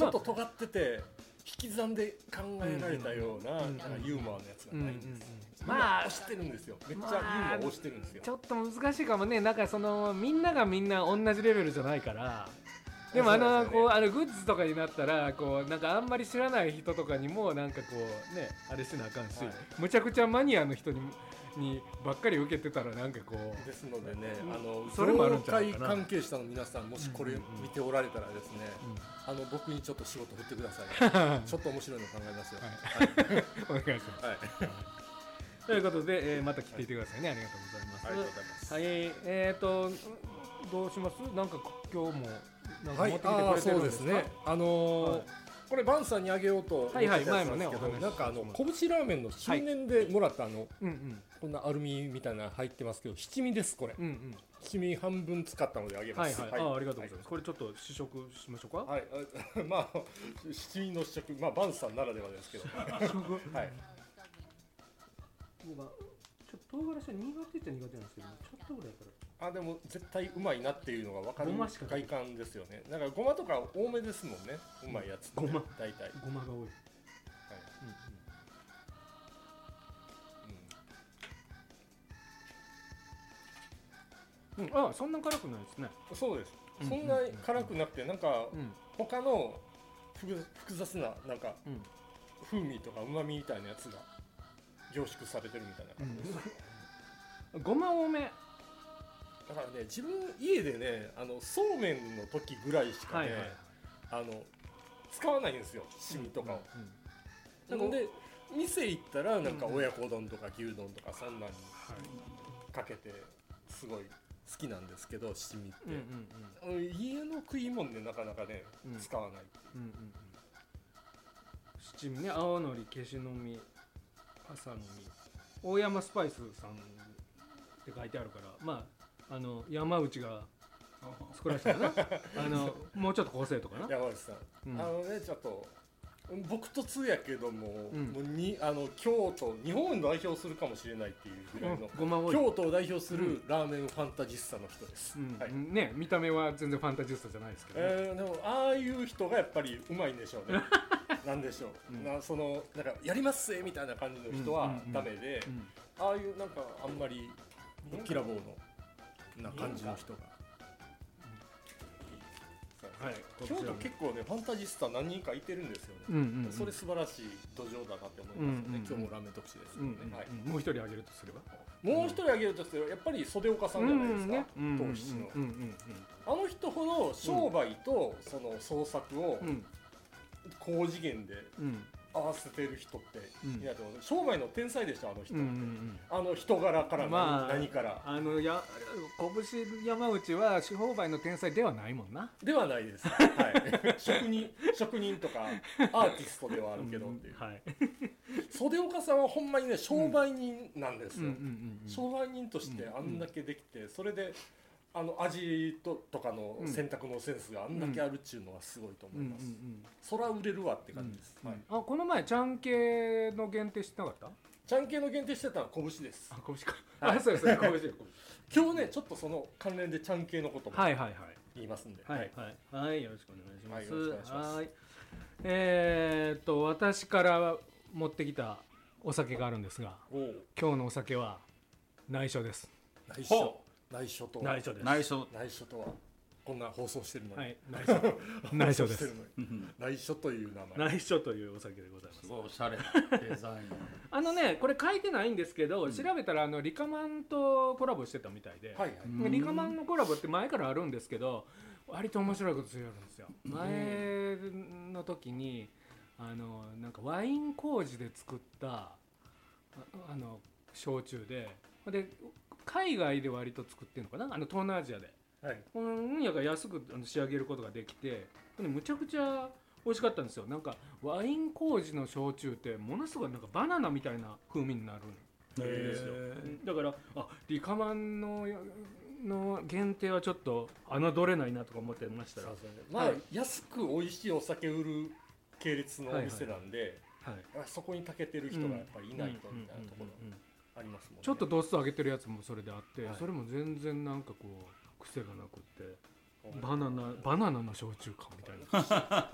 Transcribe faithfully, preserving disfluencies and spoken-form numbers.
ょっと尖ってて引き算で考えられたような、うんうん、なんかユーモアのやつがないんです、うんうんうん、まあ押してるんですよ。めっちゃユーモア押してるんですよ、まあ、 ちょっと難しいかもね。なんかそのみんながみんな同じレベルじゃないから。でもあの、ね、こうあのグッズとかになったらこうなんかあんまり知らない人とかにもなんかこうねあれしなあかんし、はい、むちゃくちゃマニアの人ににばっかり受けてたらなんかこうですのでね、あのそれもあるんちゃうかな。業界関係者の皆さんもしこれ見ておられたらですね、うんうん、あの僕にちょっと仕事振ってください。ちょっと面白いの考えますよ。 はい、お願いします。はい、ということで、えー、また来ていてくださいね。はい、ありがとうございます。 ありがとうございます。 はい、えーとどうします？なんか今日もなんか持ってきてくれてるんですか？はい、あ、そうですね。あのーはい、これバンさんにあげようと思ってたやつなんですけど、なんかあの拳ラーメンの周年でもらったあの、はい、うんうん、こんなアルミみたいなの入ってますけど七味ですこれ、うんうん、七味半分使ったのであげます。 はいはい、はい、あ、ありがとうございます。はい、これちょっと試食しましょうか。 はい、まあ七味の試食、まあバンさんならではですけど試食はい。 僕はちょっと唐辛子は苦手っちゃ苦手なんですけど、ちょっとぐらいからあ、でも絶対うまいなっていうのが分かる外観ですよね。なんかごまとか多めですもんね、うまいやつって、ね、 ごま大体ごまが多い、はい、うんうんうん、あ、そんな辛くないですね。 そうです、そんな辛くなくて、なんか他の複雑ななんか風味とかうまみみたいなやつが凝縮されてるみたいな感じです、 うん、ごま多めだからね、自分家でね、あのそうめんの時ぐらいしかね、はいはい、あの使わないんですよ、七味とかを、うんうん、なので店行ったらなんか親子丼とか牛丼とかそんなにかけてすごい好きなんですけど、七味って、うんうんうん、家の食い物でなかなかね、うん、使わないっていう、うんうんうん、 七味ね、青のり、消しの実、朝の実、大山スパイスさんって書いてあるから、まああの山内が作らせたかなあのもうちょっと個性とかな山内さん、うん、あのねちょっと僕と通やけども、うん、もうにあの京都日本を代表するかもしれないっていうぐらいの、うん、京都を代表するラーメンファンタジスタの人です、 うんはい、ね、見た目は全然ファンタジスタじゃないですけど、ね、 えー、でもああいう人がやっぱりうまいんでしょうねなんでしょう、うん、なそのなんかやりますぜみたいな感じの人はダメで、うんうんうん、ああいうなんかあんまりきらぼうのな感じの人が、うん、はい、京都結構ねファンタジスタ何人かいてるんですよね、うんうんうん、それ素晴らしい土壌だなって思いますね、うんうんうん、今日もラーメン特集ですよね、うんうんはい、 もう一人あげるとすればもう一人あげるとすればやっぱり袖岡さんじゃないですか、うんうんね、当時の、うんうんうん、あの人ほど商売とその創作を高次元で合わせてる人って、うん、いやでも商売の天才でしょあの人って、うんうんうん、あの人柄から何、まあ、何からあのや拳山内は商売の天才ではないもんな。 ではないです、はい、職人職人とかアーティストではあるけどっていう、うんはい、袖岡さんはほんまにね商売人なんですよ、うんうんうんうん、商売人としてあんだけできて、それであの味 と, とかの選択のセンスがあんだけあるっちゅうのはすごいと思います、うんうんうん、そら売れるわって感じです、 うんうんはい、あこの前ちゃん系の限定してなかった？ ちゃん系の限定してたのは拳です。 あ拳か、はい、あそうですね拳今日ねちょっとその関連でちゃん系のことも言いますんで、 はいはいはい、はいはい、よろしくお願いします。はい、よろしくお願いします。はい、えー、っと私から持ってきたお酒があるんですが、今日のお酒は内緒です。 内緒内緒とは内緒です。 内緒内緒とはこんな放送してるのに、はい、 内緒内緒です内緒という名前内緒というお酒でございます。 すごいおしゃれなデザインあのねこれ書いてないんですけど、うん、調べたらあのリカマンとコラボしてたみたいで、はいはい、リカマンのコラボって前からあるんですけど割と面白いことするんですよ。前の時にあのなんかワイン麹で作ったああの焼酎でで海外で割と作ってるのかな、あの東南アジアで、はい、この分野が安く仕上げることができてむちゃくちゃ美味しかったんですよ。なんかワイン麹の焼酎ってものすごいなんかバナナみたいな風味になるんですよ。だからあリカマンのの限定はちょっと侮れないなとか思ってましたら、そうそう、ね、 まあ、はい、安く美味しいお酒売る系列のお店なんで、はいはいはい、そこに長けてる人がやっぱりいないとみたいなところありますもんね。 ちょっと度数上げてるやつもそれであって、はい、それも全然なんかこう癖がなくってバナナバナナの焼酎かみたいな